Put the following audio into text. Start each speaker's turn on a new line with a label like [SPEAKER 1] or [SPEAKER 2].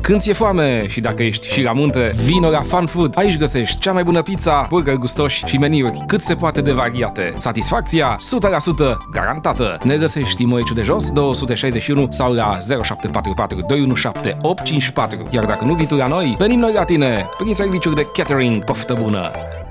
[SPEAKER 1] Când ți-e foame și dacă ești și la munte, vino la Fun Food. Aici găsești cea mai bună pizza, burgeri gustoși și meniuri cât se poate de variate. Satisfacția 100% garantată. Ne găsești în Măiciu de Jos, 261 sau la 0744 217 854. Iar dacă nu vii tu la noi, venim noi la tine prin serviciuri de catering. Poftă bună!